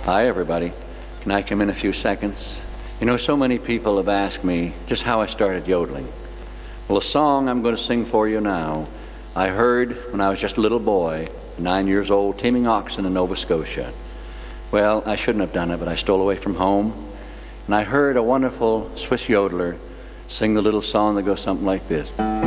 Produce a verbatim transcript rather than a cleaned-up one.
Hi, everybody. Can I come in a few seconds? You know, so many people have asked me just how I started yodeling. Well, a song I'm going to sing for you now, I heard when I was just a little boy, nine years old, teaming oxen in Nova Scotia. Well, I shouldn't have done it, but I stole away from home, and I heard a wonderful Swiss yodeler sing the little song that goes something like this.